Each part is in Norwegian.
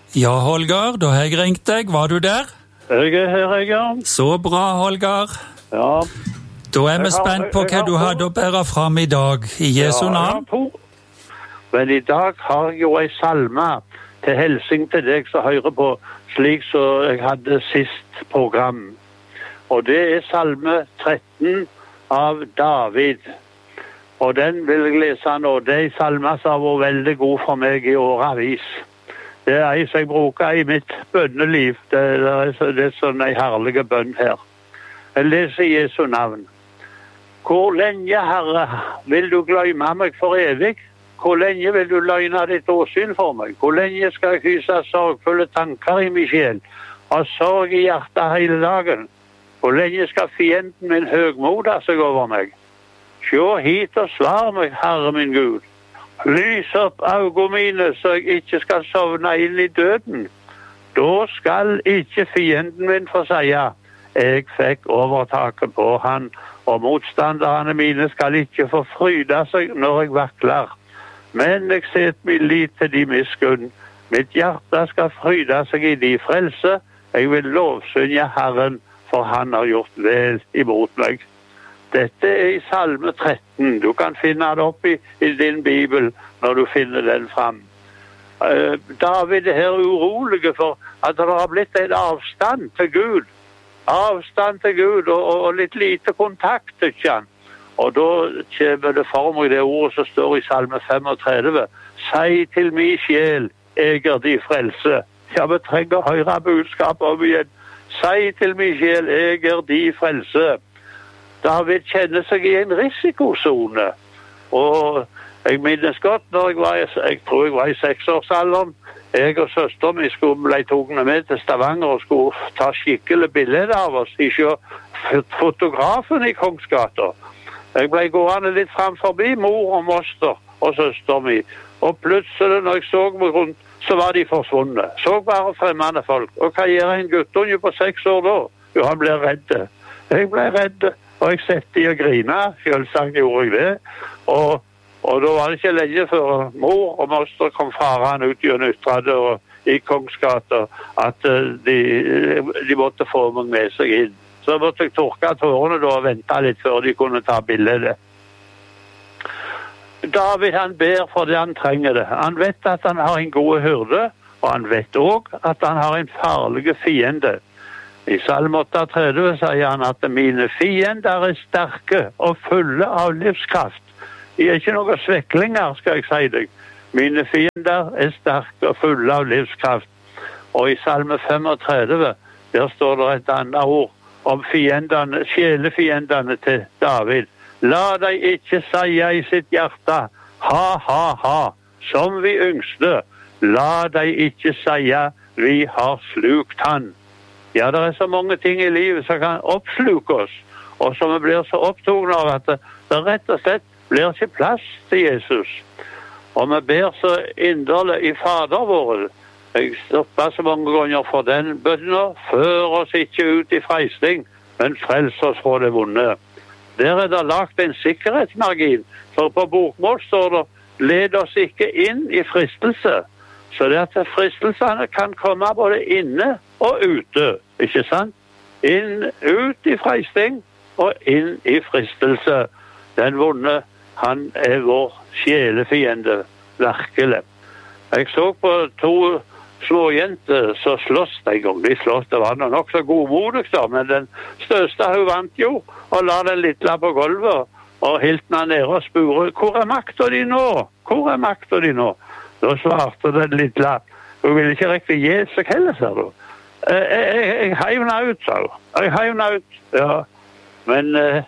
Ja, Holger, da har jeg ringt deg. Var du der? Jeg er her, ja. Så bra, Holger. Ja. Da er vi spent på hva du hadde å bære fram i dag, i Jesu navn. Men i dag har jeg jo en salme til helsing til deg som hører på, slik som jeg hadde sist program. Og det er salme 13 av David. Og den vil jeg lese nå. Det er en salme som har vært veldig god for meg i årevis. Det er en som jeg bruker i mitt bønneliv. Det er sånn en herlig bønn her. Jeg leser i Jesu navn. Hvor lenge, Herre, vil du glemme meg for evig? Hvor lenge vil du løgne ditt åsyn for meg? Hvor lenge skal jeg hyse sorgfulle tanker i min sjel, og sorg i hjertet hele dagen? Hvor lenge skal fienden min høgmoda seg over meg? Sjå hit og svar meg, Herre min Gud. Lys opp øynene mine, så jeg ikke skal sovne inn i døden. Da skal ikke fienden min få si, jeg fikk overtaket på han, og motstanderne mine skal ikke få fryde seg når jeg vakler. Men jeg setter min lit til de miskunn. Mitt hjerte skal fryde seg i de frelse. Jeg vil lovsynge Herren, for han har gjort vel imot meg. Dette er i salme 13. Du kan finne det opp i din bibel når du finner den fram. David er her urolig for at det har blitt en avstand til Gud. Avstand til Gud og litt lite kontakt, ikke han? Og da kommer det for meg det ordet som står i salme 35. Si til min sjel, eier de frelse. Ja, vi trenger å høre budskapet om igjen. Si til min sjel, eier de frelse. David kjenner seg i en risikosone. Og jeg minnes godt når jeg tror jeg var i 6-årsalderen. Jeg og søster min ble togene med til Stavanger og skulle ta skikkelig bilder av oss. Ikke fotografen i Kongsgata. Jeg ble gående litt frem forbi mor og moster og søster min. Og plutselig når jeg så meg rundt, så var de forsvunnet. Så bare fremmede folk. Og hva gjør en guttunge på 6 år da? Jo, han ble redd. Jeg ble redd. Og jeg sette i å grine, selvsagt gjorde jeg det. Og da var det ikke lenge før mor og moster kom farene ut gjennom Ytredøra i Kongsgata at de måtte få meg med seg inn. Så måtte jeg tørke tårene da og vente litt før de kunne ta bildet. David han ber fordi han trenger det. Han vet at han har en god hyrde, og han vet også at han har en farlig fiende. I Salm 38 sier han at mine fiender er sterke og fulle av livskraft. De er ikke noen sveklinger, skal jeg si deg. Mine fiender er sterke og fulle av livskraft. Og i Salme 35, der står det et annet ord om fiendene, sjelefiendene til David. La deg ikke si i sitt hjerte, ha, ha, ha, som vi yngste. La deg ikke si, vi har slukt han. Ja, det er så mange ting i livet som kan oppsluke oss, og som vi blir så opptatt av at det rett og slett blir ikke plass til Jesus. Og vi ber så inderlig i Fader vår. Jeg stopper så mange ganger for den bønnen. Før oss ikke ut i freisting, men frels oss fra det vonde. Der er det lagt en sikkerhetsmargin, for på bokmål står det, led oss ikke inn i fristelse. Så det at fristelsene kan komme både inne og ute, ikke sant? Ut i freisting og inn i fristelse. Den vonde, han er vår sjelefiende, virkelig. Jeg så på 2 småjenter som slåss en gang. De slåss, det var nok så godmodig da, men den største hun vant jo, og la den lille på gulvet, og hilt den ned og spurte, hvor er makten din nå? Hvor er makten din nå? Da svarte den lille, hun ville ikke riktig gi seg heller, sa du. Jeg hevna ut, sa hun. Jeg hevna ut, ja. Men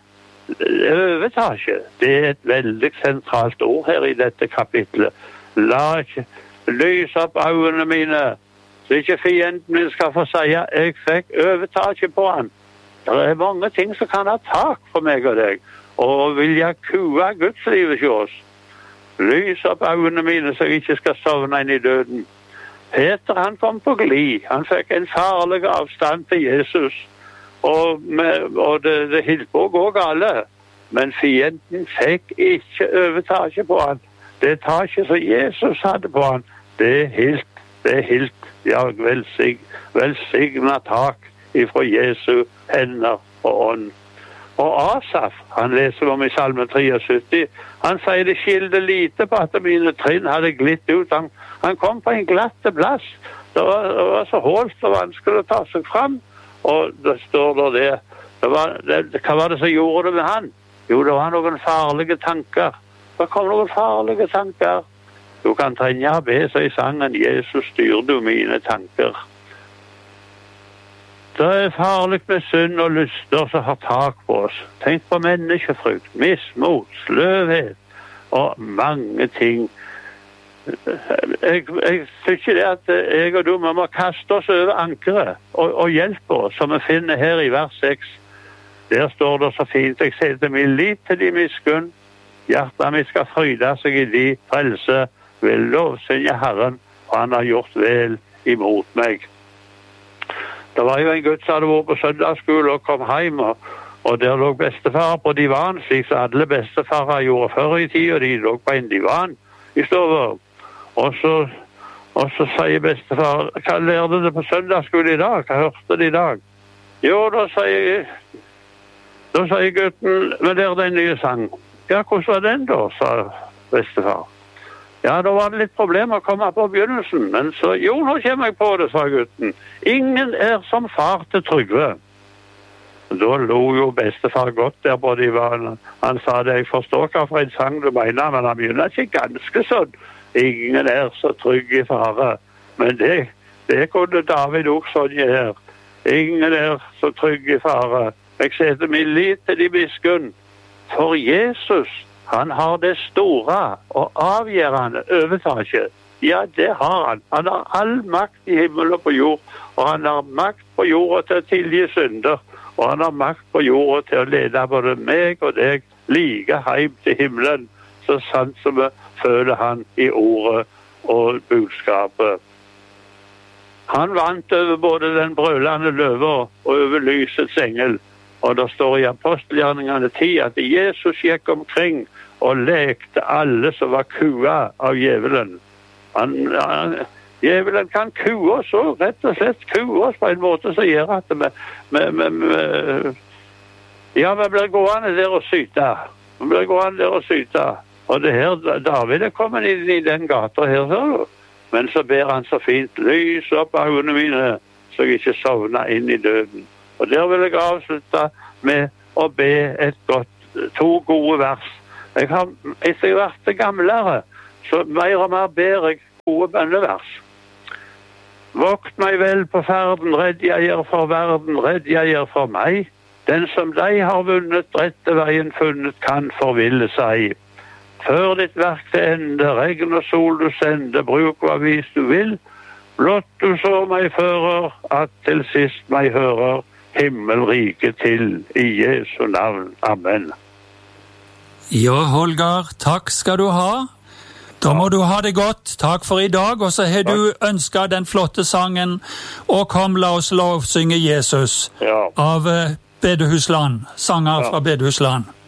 overtage, det er et veldig sentralt ord her i dette kapitlet. La ikke lyse opp øynene mine, så ikke fienden min skal få si, jeg fikk overtage på han. Det er mange ting som kan ha tak for meg og deg, og vilja kua Guds livet til oss. Lys opp øynene mine så jeg ikke skal sovne inn i døden. Peter han kom på glid. Han fikk en farlig avstand til Jesus. Og det hilt på å gå gale. Men fienden fikk ikke overtage på han. Det taket som Jesus hadde på han, det hilt det er helt, ja, velsignet tak ifra Jesu hender og ånd. Og Asaf, han leser om i Salme 73, han sier det skilte lite på at mine trinn hadde glitt ut. Han kom på en glatte plass. Det var så hålt og vanskelig å ta seg fram. Og det står der hva var det som gjorde det med han? Jo, det var noen farlige tanker. Det kom noen farlige tanker. Du kan trenge å be seg i sangen, Jesus styrer du mine tanker. Det er farlig med synd og lyster som har tak på oss. Tenk på menneskefrykt, mismot, sløvhet og mange ting. Jeg synes det at jeg og du må kaste oss over ankeret og hjelpe oss, som vi finner her i vers 6. Der står det så fint, jeg setter min lit til de miskunn, hjertet mitt skal fryde seg i de frelse, vil lovsynge Herren, og han har gjort vel imot meg. Det var jo en gutt som hadde vært på søndagsskole og kom hjem, og der lå bestefar på divan, slik som alle bestefarer gjorde før i tid, og de lå på en divan i stovet. Og så sier bestefar, hva lærte du på søndagsskole i dag? Hva hørte du i dag? Jo, da sier gutten, vi lærte en ny sang. Ja, hvordan var den da, sa bestefar. Ja, da var det litt problem å komme på begynnelsen, men så, jo, nå kommer jeg på det, sa gutten. Ingen er som far til Trygve. Da lo jo bestefar godt der på divanen. Han sa det, jeg forstår hva for en sang du mener, men han begynner ikke ganske sånn. Ingen er så trygg i fare. Men det kunne David også sånn her. Ingen er så trygg i fare. Jeg setter min lit til de miskunn. For Jesus, han har det store og avgjørende overtaket. Ja, det har han. Han har all makt i himmel og på jord, og han har makt på jorda til å tilgi synder, og han har makt på jorda til å lede både meg og deg like hjem til himmelen, så sant som vi føler han i ordet og budskapet. Han vant over både den brølende løve og over lysets engel. Og det står i apostelgjerningene 10 at Jesus gikk omkring og lekte alle som var kua av djevelen. Djevelen kan kue oss også, rett og slett kue oss på en måte som gjør at vi blir gående der og syte. Vi blir gående der og syte. Og det her, David er kommet inn i den gata her, men så ber han så fint, lys opp øynene mine, så jeg ikke sovner inn i døden. Og der vil jeg avslutte med å be to gode vers. Etter jeg har vært gamlere, så mer og mer ber jeg gode bønnevers. Vokt meg vel på ferden, redd jeg er for verden, redd jeg er for meg. Den som deg har vunnet, rette veien funnet, kan forville seg. Før ditt verk til ende, regn og sol du sende, bruk hva vis du vil. Blott du så meg fører, at til sist meg hører, himmelrike til i Jesu navn. Amen. Ja, Holger, takk skal du ha. Da må du ha det godt. Takk for i dag. Og så har du ønsket den flotte sangen «Og kom, la oss lovsynge Jesus» av Bedehusland. Sanger fra Bedehusland.